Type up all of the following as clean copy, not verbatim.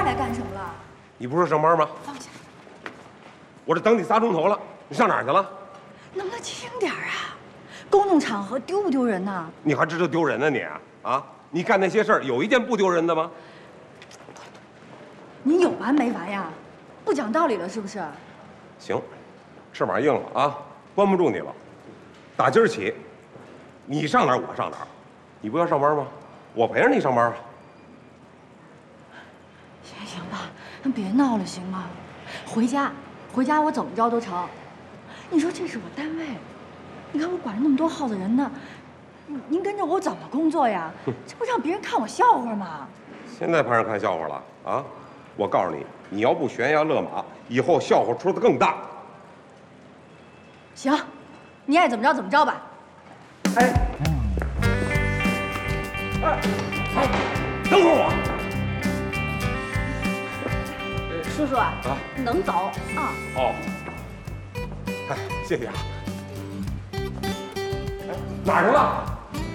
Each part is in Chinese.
儿来干什么了？ 你不是上班吗？ 放下， 我这等你3钟头了，你上哪儿去了？ 能不能轻点儿啊？公众场合丢不丢人呐？ 你还知道丢人呢你啊？你干那些事儿有一件不丢人的吗？ 你有完没完呀？不讲道理了是不是？ 行，翅膀硬了啊，关不住你了。打今儿起，你上哪儿我上哪儿。你不要上班吗？我陪着你上班啊。 行吧，那别闹了行吗？回家我怎么着都成。你说这是我单位，你看我管着那么多号子人呢，您跟着我怎么工作呀？这不让别人看我笑话吗？ 现在怕人看笑话了啊！我告诉你，你要不悬崖勒马，以后笑话出的更大。 行，你爱怎么着怎么着吧。 哎，等会儿我。 叔叔啊，能走啊？ 哦，哎，谢谢啊。哎，哪儿去了？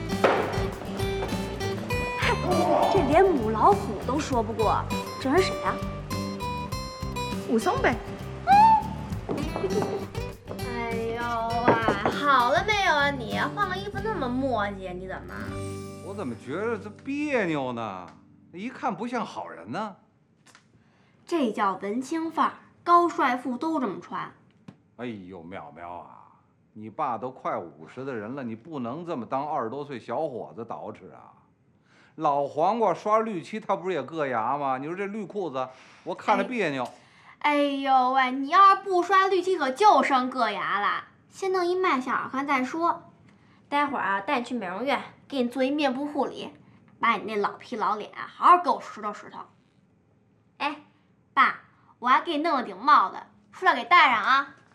这连母老虎都说不过，这是谁啊？ 武松呗。 哎呦啊，好了没有啊你？换个衣服那么磨叽，你怎么？ 我怎么觉得这别扭呢？一看不像好人呢。 这叫文青范儿，高帅富都这么穿。 哎呦，淼淼啊，你爸都快50的人了，你不能这么当20多岁小伙子捯饬啊！老黄瓜刷绿漆，他不是也硌牙吗？你说这绿裤子，我看着别扭。 哎呦喂，你要是不刷绿漆，可就剩硌牙了。先弄一卖相好看再说。待会儿啊，带你去美容院，给你做一面部护理，把你那老皮老脸啊，好好给我拾掇拾掇。哎，爸，我还给你弄了顶帽子，出来给戴上啊。